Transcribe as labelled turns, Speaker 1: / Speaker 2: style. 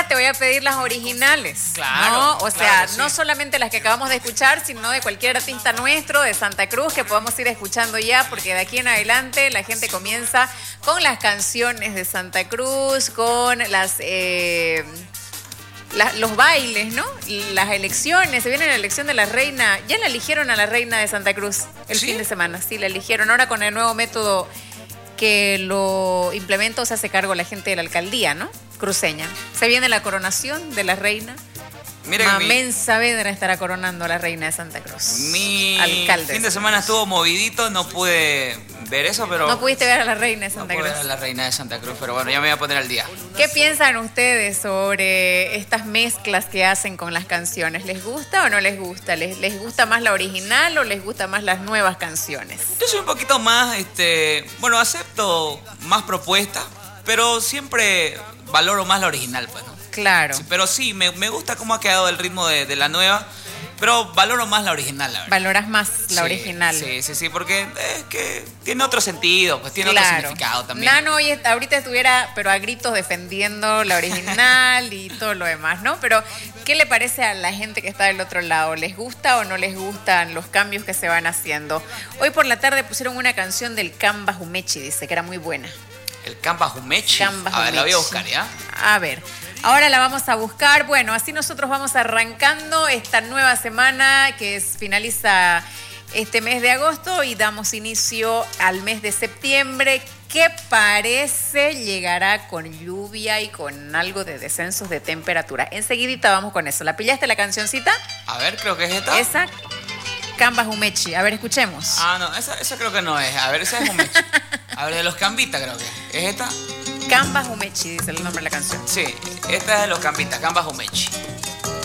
Speaker 1: te voy a pedir las originales.
Speaker 2: Claro,
Speaker 1: ¿no? O sea,
Speaker 2: claro, sí.
Speaker 1: no solamente las que acabamos de escuchar, sino de cualquier artista nuestro de Santa Cruz que podamos ir escuchando ya, porque de aquí en adelante la gente comienza con las canciones de Santa Cruz, con los bailes, ¿no? Las elecciones, se viene la elección de la reina. Ya la eligieron a la reina de Santa Cruz el fin de semana, sí, la eligieron. Ahora con el nuevo método que lo implementa o se hace cargo la gente de la alcaldía, ¿no? Cruceña. Se viene la coronación de la reina. Mamén Saavedra estará coronando a la reina de Santa Cruz.
Speaker 2: Mi
Speaker 1: alcalde.
Speaker 2: fin de semana estuvo movidito, no pude ver eso, pero...
Speaker 1: No pudiste ver a la reina de Santa Cruz.
Speaker 2: No pude ver a la reina de Santa Cruz, pero bueno, ya me voy a poner al día.
Speaker 1: ¿Qué piensan ustedes sobre estas mezclas que hacen con las canciones? ¿Les gusta o no les gusta? ¿Les gusta más la original o les gusta más las nuevas canciones?
Speaker 2: Yo soy un poquito más, bueno, acepto más propuestas, pero siempre valoro más la original, pues, ¿no?
Speaker 1: Claro.
Speaker 2: Sí, pero sí, me gusta cómo ha quedado el ritmo de la nueva, pero valoro más la original, la verdad.
Speaker 1: Valoras más la original.
Speaker 2: Sí, porque es que tiene otro sentido, pues tiene otro significado también.
Speaker 1: Nano ahorita estuviera, pero a gritos defendiendo la original y todo lo demás, ¿no? Pero, ¿qué le parece a la gente que está del otro lado? ¿Les gusta o no les gustan los cambios que se van haciendo? Hoy por la tarde pusieron una canción del Camba Jumechi, dice que era muy buena.
Speaker 2: ¿El Camba Jumechi? A ver, la voy a buscar, ¿ya?
Speaker 1: A ver, ahora la vamos a buscar. Bueno, así nosotros vamos arrancando esta nueva semana que finaliza este mes de agosto y damos inicio al mes de septiembre, que parece llegará con lluvia y con algo de descensos de temperatura. Enseguidita vamos con eso. ¿La pillaste la cancioncita?
Speaker 2: A ver, creo que es esta.
Speaker 1: Esa, Camba Jumechi. A ver, escuchemos.
Speaker 2: Ah, no, esa creo que no es. A ver, esa es Jumechi. A ver, de los Cambitas creo que es esta.
Speaker 1: Camba Jumechi, dice el nombre de la canción.
Speaker 2: Sí, esta es de los Cambitas, Camba Jumechi.